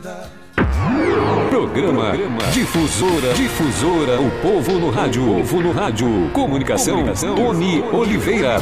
Programa Difusora, o povo no rádio. Comunicação, Tony Oliveira.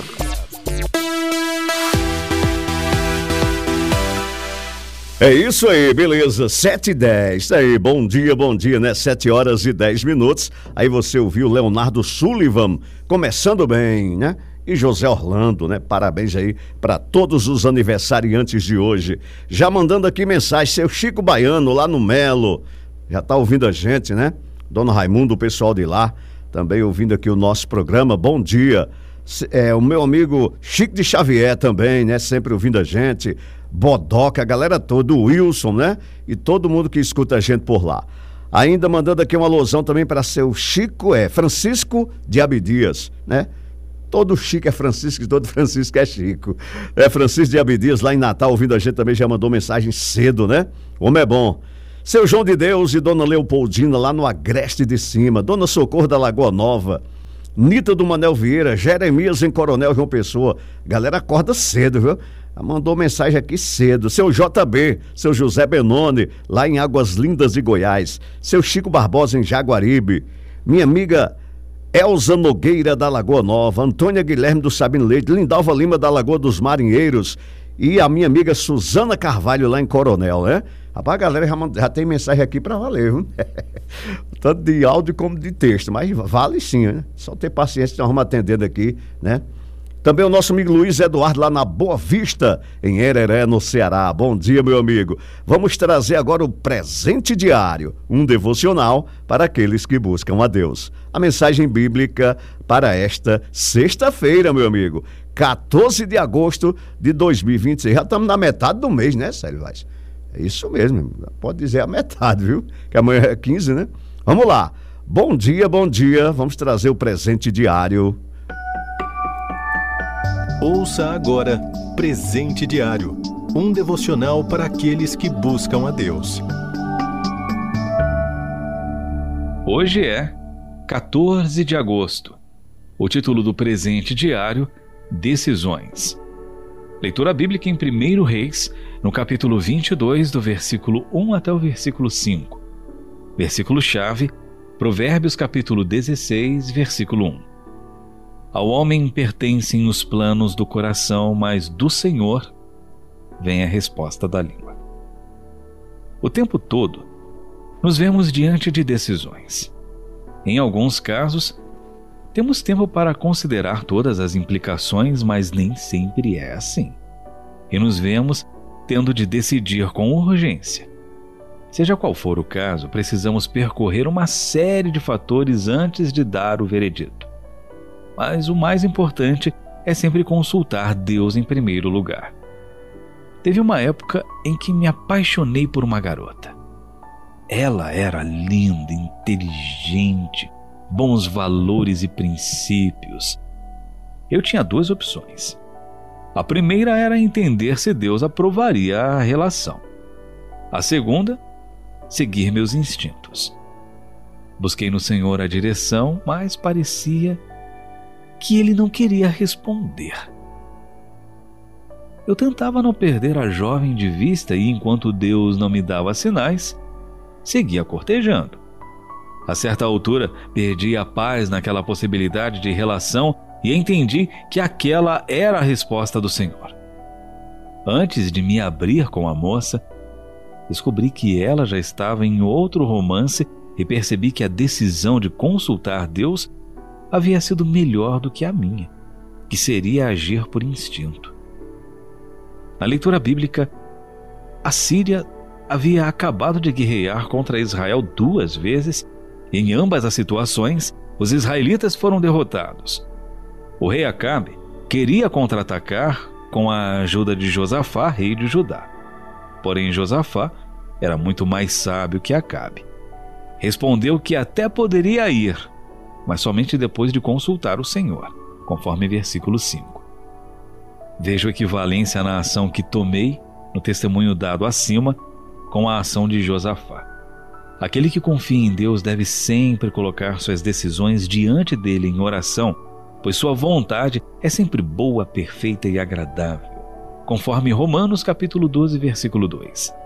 É isso aí, beleza, 7h10, aí, bom dia, né, 7h10. Aí você ouviu Leonardo Sullivan, começando bem, né, e José Orlando, né, parabéns aí para todos os aniversariantes de hoje. Já mandando aqui mensagem, seu Chico Baiano lá no Melo, já tá ouvindo a gente, né, Dona Raimundo, o pessoal de lá, também ouvindo aqui o nosso programa, bom dia. O meu amigo Chico de Xavier também, né, sempre ouvindo a gente, Bodoca, a galera toda, o Wilson, né? E todo mundo que escuta a gente por lá. Ainda mandando aqui uma alusão também para seu Chico, Francisco de Abdias, né? Todo Chico é Francisco e todo Francisco é Chico. Francisco de Abdias, lá em Natal, ouvindo a gente também, já mandou mensagem cedo, né? Homem é bom. Seu João de Deus e Dona Leopoldina, lá no Agreste de Cima. Dona Socorro da Lagoa Nova. Nita do Manel Vieira, Jeremias em Coronel João Pessoa. Galera acorda cedo, viu? Mandou mensagem aqui cedo. Seu JB, seu José Benoni, lá em Águas Lindas de Goiás. Seu Chico Barbosa em Jaguaribe. Minha amiga Elza Nogueira da Lagoa Nova. Antônia Guilherme do Sabino Leite. Lindalva Lima da Lagoa dos Marinheiros. E a minha amiga Suzana Carvalho lá em Coronel, né? Rapaz, a galera já tem mensagem aqui pra valer, viu? Tanto de áudio como de texto, mas vale sim, né? Só ter paciência, nós vamos atendendo aqui, né? Também o nosso amigo Luiz Eduardo lá na Boa Vista, em Hereré, no Ceará. Bom dia, meu amigo. Vamos trazer agora o presente diário, um devocional para aqueles que buscam a Deus. A mensagem bíblica para esta sexta-feira, meu amigo, 14 de agosto de 2026. Já estamos na metade do mês, né, Célio Vaz? É isso mesmo, pode dizer a metade, viu? Que amanhã é 15, né? Vamos lá. Bom dia. Vamos trazer o presente diário. Ouça agora Presente Diário, um devocional para aqueles que buscam a Deus. Hoje é 14 de agosto. O título do Presente Diário, Decisões. Leitura bíblica em 1 Reis, no capítulo 22, do versículo 1 até o versículo 5. Versículo-chave, Provérbios capítulo 16, versículo 1. Ao homem pertencem os planos do coração, mas do Senhor vem a resposta da língua. O tempo todo, nos vemos diante de decisões. Em alguns casos, temos tempo para considerar todas as implicações, mas nem sempre é assim. E nos vemos tendo de decidir com urgência. Seja qual for o caso, precisamos percorrer uma série de fatores antes de dar o veredito. Mas o mais importante é sempre consultar Deus em primeiro lugar. Teve uma época em que me apaixonei por uma garota. Ela era linda, inteligente, bons valores e princípios. Eu tinha duas opções. A primeira era entender se Deus aprovaria a relação. A segunda, seguir meus instintos. Busquei no Senhor a direção, mas parecia que Ele não queria responder. Eu tentava não perder a jovem de vista e, enquanto Deus não me dava sinais, seguia cortejando. A certa altura, perdi a paz naquela possibilidade de relação e entendi que aquela era a resposta do Senhor. Antes de me abrir com a moça, descobri que ela já estava em outro romance e percebi que a decisão de consultar Deus havia sido melhor do que a minha, que seria agir por instinto. Na leitura bíblica, a Síria havia acabado de guerrear contra Israel 2 vezes e em ambas as situações, os israelitas foram derrotados. O rei Acabe queria contra-atacar com a ajuda de Josafá, rei de Judá. Porém, Josafá era muito mais sábio que Acabe. Respondeu que até poderia ir, mas somente depois de consultar o Senhor, conforme versículo 5. Vejo equivalência na ação que tomei, no testemunho dado acima, com a ação de Josafá. Aquele que confia em Deus deve sempre colocar suas decisões diante dele em oração, pois sua vontade é sempre boa, perfeita e agradável, conforme Romanos capítulo 12, versículo 2.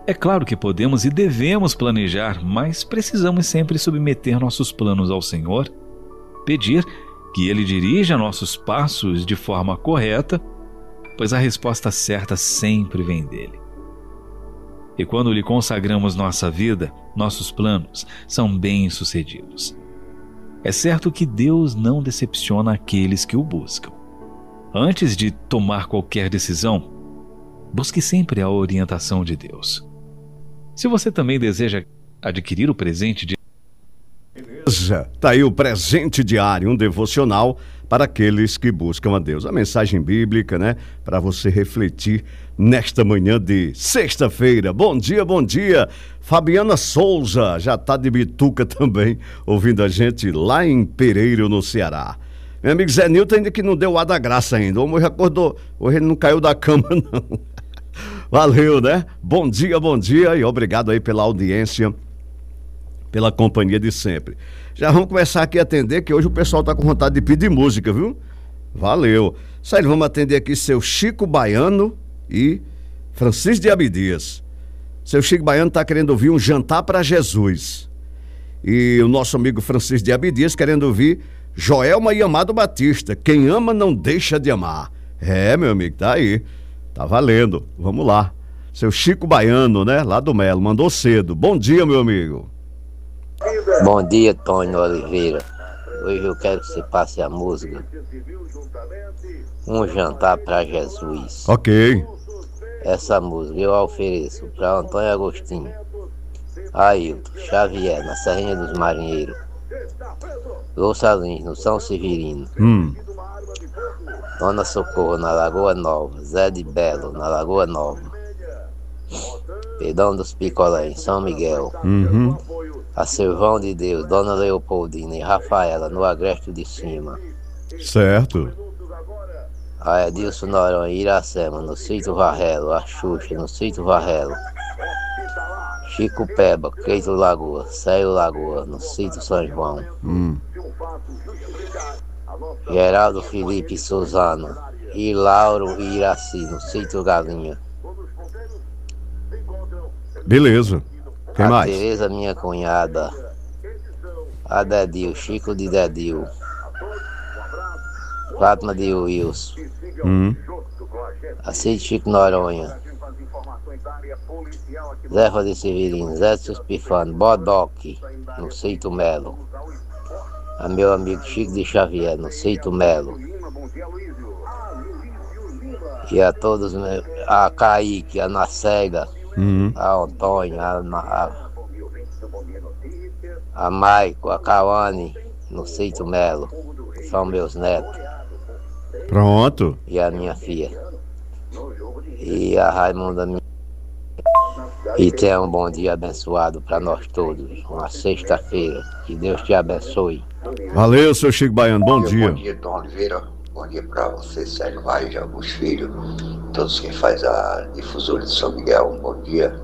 É claro que podemos e devemos planejar, mas precisamos sempre submeter nossos planos ao Senhor, pedir que Ele dirija nossos passos de forma correta, pois a resposta certa sempre vem dele. E quando lhe consagramos nossa vida, nossos planos são bem-sucedidos. É certo que Deus não decepciona aqueles que o buscam. Antes de tomar qualquer decisão, busque sempre a orientação de Deus. Se você também deseja adquirir o presente de... Beleza, tá aí o presente diário, um devocional para aqueles que buscam a Deus. A mensagem bíblica, né? Para você refletir nesta manhã de sexta-feira. Bom dia. Fabiana Souza já tá de Bituca também, ouvindo a gente lá em Pereiro, no Ceará. Meu amigo Zé Nilton ainda que não deu o ar da graça ainda. O homem acordou, hoje ele não caiu da cama, não. Valeu, né? Bom dia e obrigado aí pela audiência, pela companhia de sempre. Já vamos começar aqui a atender, que hoje o pessoal tá com vontade de pedir música, viu? Valeu. Sério, vamos atender aqui seu Chico Baiano e Francisco de Abdias. Seu Chico Baiano tá querendo ouvir Um Jantar para Jesus. E o nosso amigo Francisco de Abdias querendo ouvir Joelma e Amado Batista. Quem ama não deixa de amar. É, meu amigo, tá aí. Tá valendo. Vamos lá. Seu Chico Baiano, né? Lá do Melo. Mandou cedo. Bom dia, meu amigo. Bom dia, Tony Oliveira. Hoje eu quero que você passe a música Um Jantar para Jesus. Ok. Essa música eu ofereço para Antônio Agostinho, Ailton Xavier, na Serrinha dos Marinheiros, Louça Lins, no São Severino, Dona Socorro, na Lagoa Nova, Zé de Belo, na Lagoa Nova, Pedrão dos Picolé, em São Miguel, a Servão de Deus, Dona Leopoldina e Rafaela, no Agreste de Cima. Certo. A Edilson Noronha, Iracema, no Sítio Varrelo, a Xuxa, no Sítio Varrelo, Chico Peba, Keito Lagoa, Célio Lagoa, no Sítio São João, Geraldo Felipe Suzano e Lauro e Iraci, no Sítio Galinha. Beleza. Quem a mais? Tereza, minha cunhada, a Dedil, Chico de Dedil, Fátima de Wilson, a Cid Chico Noronha, Zefa de Severino, Zé Suspifano, Bodoque, no Sítio Melo, a meu amigo Chico de Xavier, no Sítio Melo, e a todos, a Kaique, a Nacega, a Antônio, a Maico, a Cauane, no Sítio Melo, são meus netos. Pronto. E a minha filha. E a Raimunda minha. E tenha um bom dia abençoado para nós todos. Uma sexta-feira. Que Deus te abençoe. Valeu, seu Chico Baiano. Bom dia. Bom dia, Tom Oliveira. Bom dia para você, Sérgio Vaz de Augusto Filho. Todos que faz a difusora de São Miguel. Um bom dia.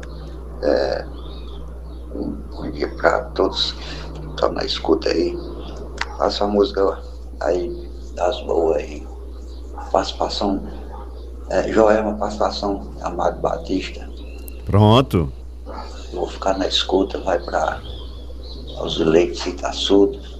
Bom dia para todos que estão na escuta aí. Faça a música aí das boas aí. Participação, Joelma, participação Amado Batista. Pronto. Vou ficar na escuta, vai para os eleitos Itaçudos,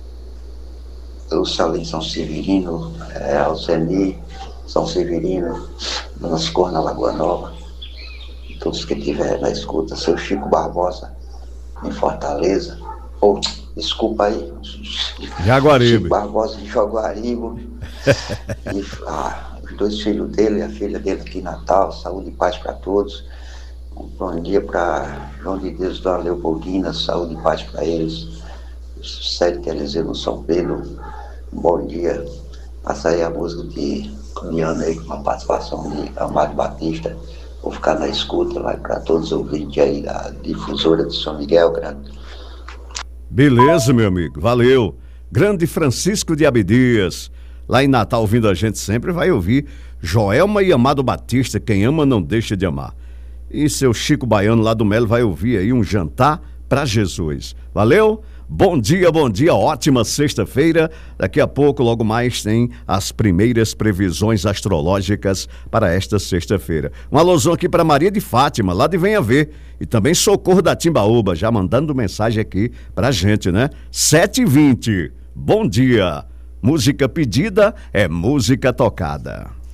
Salim São Severino, Alzeni, São Severino, Dona Socorro na Lagoa Nova. Todos que estiverem na escuta, seu Chico Barbosa, em Fortaleza. Desculpa aí. Jaguaribe. Chico Barbosa de Jaguaribe. E os dois filhos dele e a filha dele aqui em Natal. Saúde e paz para todos. Um bom dia para João de Deus, Dona Leopoldina. Saúde e paz para eles. Sérgio Terezinha no São Pedro. Um bom dia. Passa aí a música de Cuniano aí com a participação de Amado Batista. Vou ficar na escuta, vai para todos os ouvintes aí da difusora de São Miguel, grande. Beleza, meu amigo, valeu. Grande Francisco de Abdias, lá em Natal, ouvindo a gente sempre, vai ouvir Joelma e Amado Batista, quem ama não deixa de amar. E seu Chico Baiano lá do Melo vai ouvir aí Um Jantar para Jesus. Valeu? Bom dia, ótima sexta-feira. Daqui a pouco, logo mais, tem as primeiras previsões astrológicas para esta sexta-feira. Um alôzão aqui para Maria de Fátima, lá de Venha Ver, e também Socorro da Timbaúba, já mandando mensagem aqui pra gente, né? 7h20, bom dia. Música pedida é música tocada.